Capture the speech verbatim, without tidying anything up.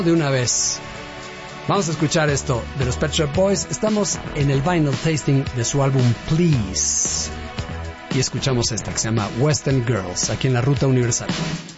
De una vez. Vamos a escuchar esto de los Pet Shop Boys. Estamos en el vinyl tasting de su álbum Please. Y escuchamos esta que se llama Western Girls, aquí en la Ruta Universal.